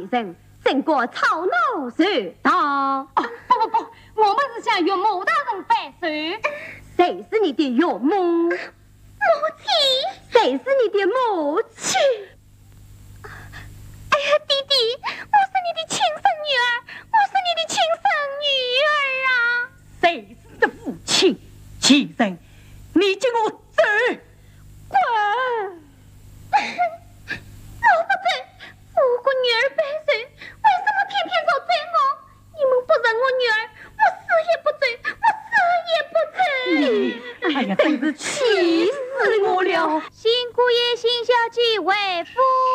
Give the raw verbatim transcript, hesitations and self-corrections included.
女人胜过草奴蛇道。 哦，不不不，我们是想与穆大人拜寿。 谁是你的岳母？ 母亲。 谁是你的母亲？ 哎呀，弟弟，我是你的亲生女儿，我是你的亲生女儿啊！ 谁是你的父亲？其人